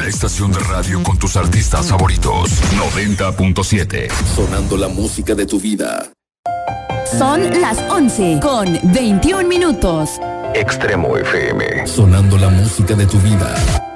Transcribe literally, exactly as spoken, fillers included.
Una estación de radio con tus artistas favoritos. noventa punto siete. Sonando la música de tu vida. Son las once con veintiún minutos. Extremo F M. Sonando la música de tu vida.